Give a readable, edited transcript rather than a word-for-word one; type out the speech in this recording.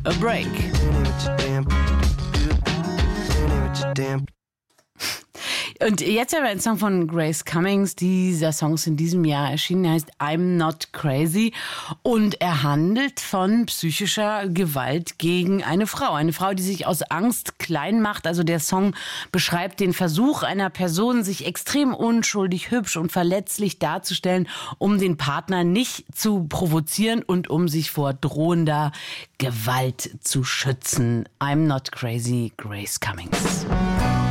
a Break. Und jetzt haben wir einen Song von Grace Cummings. Dieser Song ist in diesem Jahr erschienen. Er heißt I'm Not Crazy. Und er handelt von psychischer Gewalt gegen eine Frau. Eine Frau, die sich aus Angst klein macht. Also der Song beschreibt den Versuch einer Person, sich extrem unschuldig, hübsch und verletzlich darzustellen, um den Partner nicht zu provozieren und um sich vor drohender Gewalt zu schützen. I'm Not Crazy, Grace Cummings.